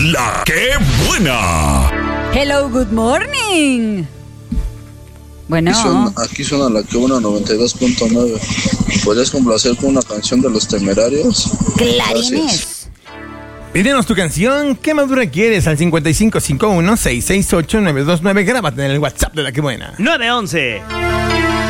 La ¡Qué buena! Hello, good morning. Bueno. Aquí suena la que buena 92.9. ¿Podrías complacer con una canción de Los Temerarios? Clarines. Pídenos tu canción. ¿Qué madura quieres? Al 5551-668-929. Grábate en el WhatsApp de La ¡Qué buena! 911